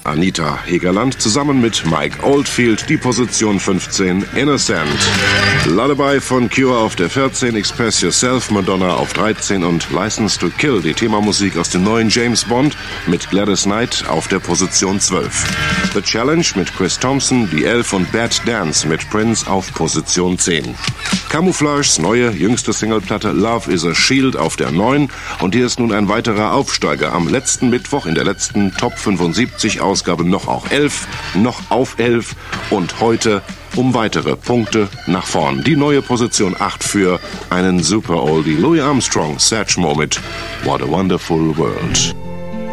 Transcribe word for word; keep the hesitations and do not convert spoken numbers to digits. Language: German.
Anita Hegerland zusammen mit Mike Oldfield die Position fünfzehn, Innocent. Lullaby von Cure auf der vierzehn, Express Yourself, Madonna auf dreizehn und License to Kill, die Themamusik aus dem neuen James Bond mit Gladys Knight auf der Position zwölf. The Challenge mit Chris Thompson, die elf und Bad Dance mit Prince auf Position zehn. Camouflages neue, jüngste Singleplatte Love is a Shield auf der neun und hier ist nun ein weiterer Aufsteiger. Am letzten Mittwoch in der letzten Top fünfundsiebzig Ausgabe noch auf elf, noch auf elf und heute um weitere Punkte nach vorn. Die neue Position acht für einen Super Oldie, Louis Armstrong, Satchmo mit What a Wonderful World.